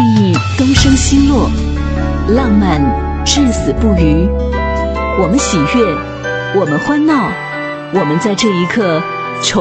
忆东升西落，浪漫至死不渝。我们喜悦，我们欢闹，我们在这一刻